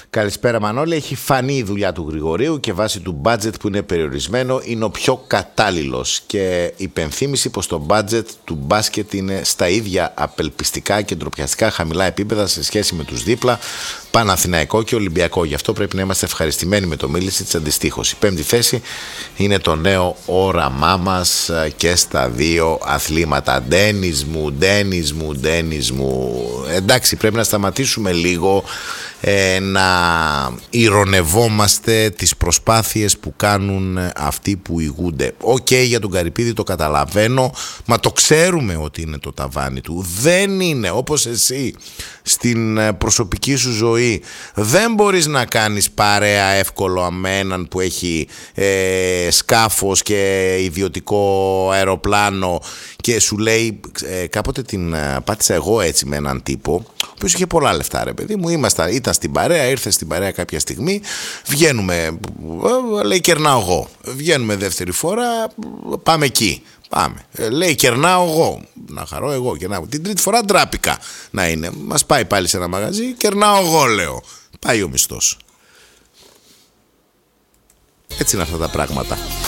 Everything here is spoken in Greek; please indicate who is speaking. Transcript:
Speaker 1: Καλησπέρα Μανώλη, έχει φανεί η δουλειά του Γρηγορίου και βάσει του budget που είναι περιορισμένο είναι ο πιο κατάλληλος, και υπενθύμηση πως το budget του μπάσκετ είναι στα ίδια απελπιστικά και ντροπιαστικά χαμηλά επίπεδα σε σχέση με τους δίπλα Παναθηναϊκό και Ολυμπιακό. Γι' αυτό πρέπει να είμαστε ευχαριστημένοι με το Μίλησιτς αντιστοίχως. Η πέμπτη θέση είναι το νέο όραμά μας και στα δύο αθλήματα. Ντένις μου. Εντάξει, πρέπει να σταματήσουμε λίγο να ηρωνευόμαστε τις προσπάθειες που κάνουν αυτοί που ηγούνται. Για τον Καρυπίδη το καταλαβαίνω, μα το ξέρουμε ότι είναι το ταβάνι του. Δεν είναι όπως εσύ στην προσωπική σου ζωή. Δεν μπορείς να κάνεις παρέα εύκολο με έναν που έχει σκάφος και ιδιωτικό αεροπλάνο και σου λέει, κάποτε την πάτησα εγώ έτσι με έναν τύπο, ο οποίος είχε πολλά λεφτά, ρε παιδί μου, ήταν στην παρέα, ήρθε στην παρέα κάποια στιγμή, βγαίνουμε, λέει κερνάω εγώ, βγαίνουμε δεύτερη φορά, πάμε εκεί. Πάμε. Λέει κερνάω εγώ. Να χαρώ εγώ. Κερνάω. Την τρίτη φορά ντράπηκα να είναι. Μας πάει πάλι σε ένα μαγαζί. Κερνάω εγώ, λέω. Πάει ο μισθός. Έτσι είναι αυτά τα πράγματα.